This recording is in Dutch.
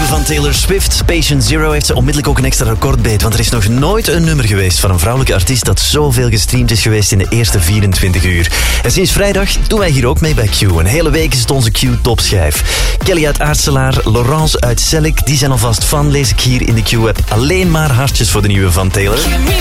van Taylor Swift, Patient Zero, heeft ze onmiddellijk ook een extra recordbeet. Want er is nog nooit een nummer geweest van een vrouwelijke artiest dat zoveel gestreamd is geweest in de eerste 24 uur. En sinds vrijdag doen wij hier ook mee bij Q. Een hele week is het onze Q-topschijf. Kelly uit Aartselaar, Laurence uit Sellik, die zijn alvast fan, lees ik hier in de Q-app. Alleen maar hartjes voor de nieuwe van Taylor.